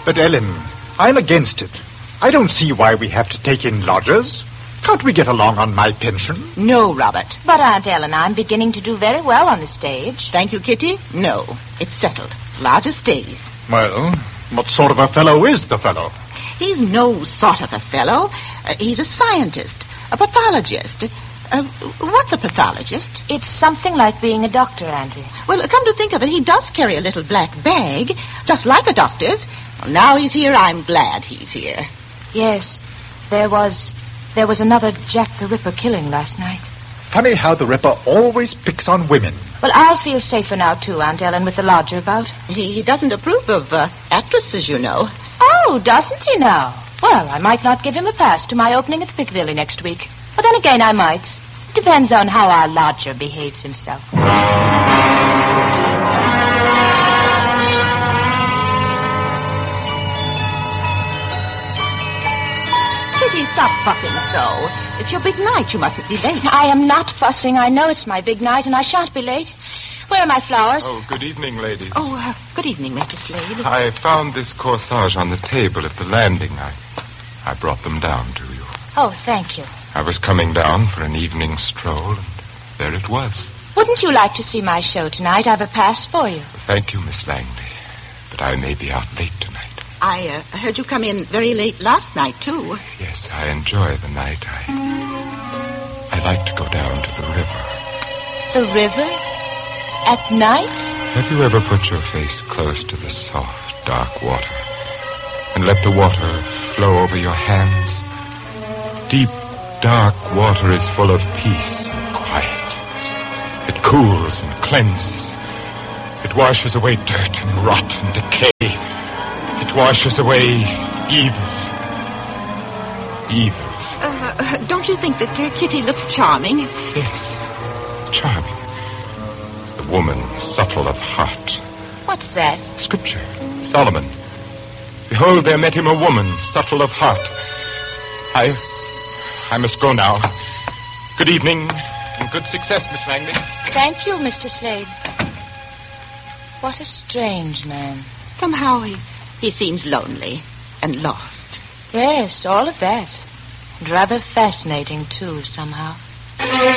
But, Ellen, I'm against it. I don't see why we have to take in lodgers. Can't we get along on my pension? No, Robert. But, Aunt Ellen, I'm beginning to do very well on the stage. Thank you, Kitty. No, it's settled. Lodger stays. Well, what sort of a fellow is the fellow? He's no sort of a fellow. He's a scientist, a pathologist. What's a pathologist? It's something like being a doctor, Auntie. Well, come to think of it, he does carry a little black bag, just like a doctor's. Well, now he's here, I'm glad he's here. Yes, there was another Jack the Ripper killing last night. Funny how the Ripper always picks on women. Well, I'll feel safer now, too, Aunt Ellen, with the lodger about. He doesn't approve of actresses, you know. Oh, doesn't he now? Well, I might not give him a pass to my opening at Piccadilly next week. But then again, I might. Depends on how our lodger behaves himself. Kitty, stop fussing so. It's your big night. You mustn't be late. I am not fussing. I know it's my big night, and I shan't be late. Where are my flowers? Oh, good evening, ladies. Oh, good evening, Mr. Slade. I found this corsage on the table at the landing. I brought them down to you. Oh, thank you. I was coming down for an evening stroll, and there it was. Wouldn't you like to see my show tonight? I've a pass for you. Thank you, Miss Langley, but I may be out late tonight. I heard you come in very late last night, too. Yes, I enjoy the night. I like to go down to the river. The river? At night? Have you ever put your face close to the soft, dark water and let the water flow over your hands? Deep, dark water is full of peace and quiet. It cools and cleanses. It washes away dirt and rot and decay. It washes away evil. Evil. Don't you think that Kitty looks charming? Yes, charming. The woman subtle of heart. What's that? Scripture. Solomon. Behold, there met him a woman subtle of heart. I must go now. Good evening and good success, Miss Langley. Thank you, Mr. Slade. What a strange man. Somehow he seems lonely and lost. Yes, all of that. And rather fascinating, too, somehow.